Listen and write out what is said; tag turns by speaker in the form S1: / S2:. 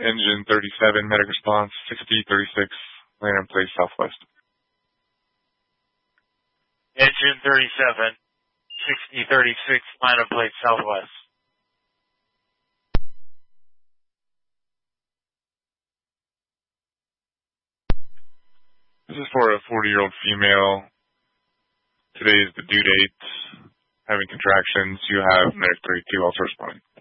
S1: Engine 37, medic response, 6036, Lantern Place Southwest.
S2: Engine 37, 6036, Lantern Place Southwest.
S1: This is for a 40-year-old female. Today is the due date. Having contractions. You have medic 32 also responding.